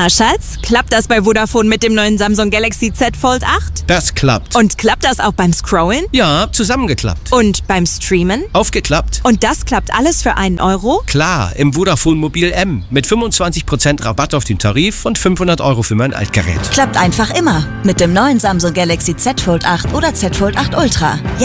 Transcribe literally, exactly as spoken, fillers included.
Na, Schatz, klappt das bei Vodafone mit dem neuen Samsung Galaxy Z Fold acht? Das klappt. Und klappt das auch beim Scrollen? Ja, zusammengeklappt. Und beim Streamen? Aufgeklappt. Und das klappt alles für einen Euro? Klar, im Vodafone Mobil M. Mit fünfundzwanzig Prozent Rabatt auf den Tarif und fünfhundert Euro für mein Altgerät. Klappt einfach immer. Mit dem neuen Samsung Galaxy Z Fold acht oder Z Fold acht Ultra.